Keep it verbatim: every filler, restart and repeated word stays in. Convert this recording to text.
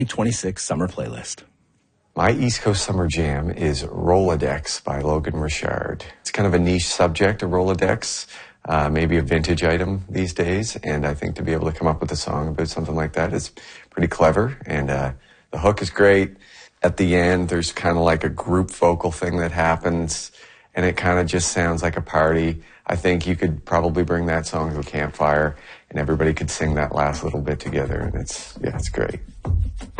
twenty-six Summer Playlist. My East Coast Summer Jam is Rolodex by Logan Richard. It's kind of a niche subject, a Rolodex, uh, maybe a vintage item these days, and I think to be able to come up with a song about something like that is pretty clever, and uh, the hook is great. At the end, there's kind of like a group vocal thing that happens, and it kind of just sounds like a party. I think you could probably bring that song to a campfire, and everybody could sing that last little bit together, and it's, yeah, it's great.